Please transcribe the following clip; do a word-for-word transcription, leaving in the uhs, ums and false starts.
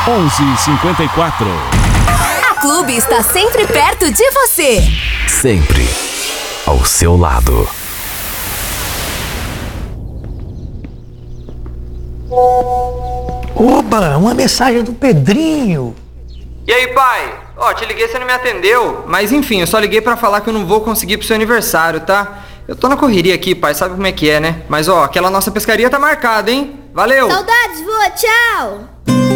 onze e cinquenta e quatro. A Clube está sempre perto de você. Sempre ao seu lado. Oba, uma mensagem do Pedrinho. E aí, pai? Ó, te liguei, você não me atendeu. Mas enfim, eu só liguei pra falar que eu não vou conseguir pro seu aniversário, tá? Eu tô na correria aqui, pai, sabe como é que é, né? Mas ó, aquela nossa pescaria tá marcada, hein? Valeu! Saudades, vô, tchau!